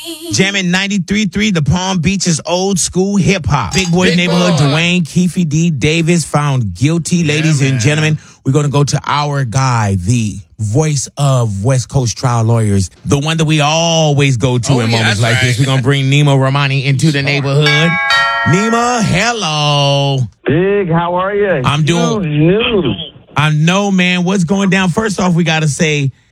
Jamming 93.3, the Palm Beaches old school hip hop. Big Boy Neighborhood, Dwayne Keefe D. Davis found guilty. Ladies and gentlemen, we're going to go to our guy, the voice of West Coast trial lawyers, the one that we always go to in moments like this. We're going to bring Nima Ramani into the neighborhood. Nima, hello. Big, how are you? I'm doing. News. I know, man. What's going down? First off, we got to say,